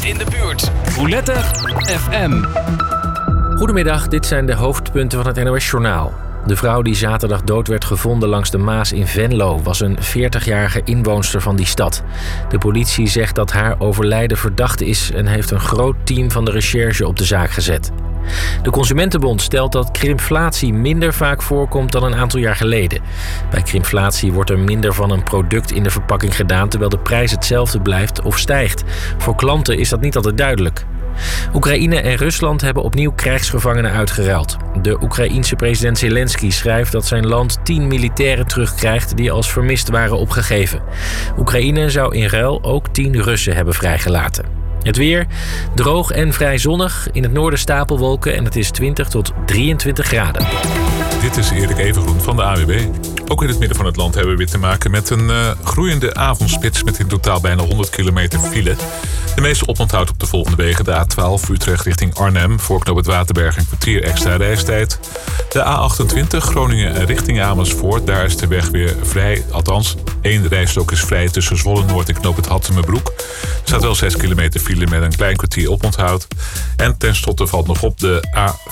in de buurt. Roulette FM. Goedemiddag, dit zijn de hoofdpunten van het NOS-journaal. De vrouw die zaterdag dood werd gevonden langs de Maas in Venlo was een 40-jarige inwoonster van die stad. De politie zegt dat haar overlijden verdacht is en heeft een groot team van de recherche op de zaak gezet. De Consumentenbond stelt dat krimflatie minder vaak voorkomt dan een aantal jaar geleden. Bij krimflatie wordt er minder van een product in de verpakking gedaan, terwijl de prijs hetzelfde blijft of stijgt. Voor klanten is dat niet altijd duidelijk. Oekraïne en Rusland hebben opnieuw krijgsgevangenen uitgeruild. De Oekraïense president Zelensky schrijft dat zijn land 10 militairen terugkrijgt die als vermist waren opgegeven. Oekraïne zou in ruil ook 10 Russen hebben vrijgelaten. Het weer, droog en vrij zonnig. In het noorden stapelwolken en het is 20 tot 23 graden. Dit is Erik Evengroen van de AWB. Ook in het midden van het land hebben we weer te maken met een groeiende avondspits met in totaal bijna 100 kilometer file. De meeste oponthoud op de volgende wegen. De A12 Utrecht richting Arnhem, voor knoop het Waterberg een kwartier extra reistijd. De A28 Groningen richting Amersfoort, daar is de weg weer vrij. Althans, 1 rijstrook is vrij tussen Zwolle Noord en knoop het Hattemerbroek. Er staat wel 6 kilometer file met een klein kwartier oponthoud. En tenslotte valt nog op de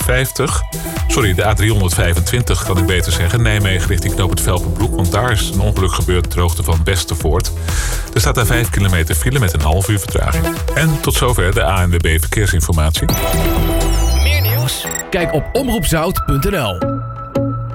A325 kan ik beter zeggen. Nijmegen richting knoop het Velpenbroek, want daar is een ongeluk gebeurd ter hoogte van Westervoort. Er staat daar 5 kilometer file met een half uur vertraging. En tot zover de ANWB Verkeersinformatie. Meer nieuws? Kijk op omroepzout.nl.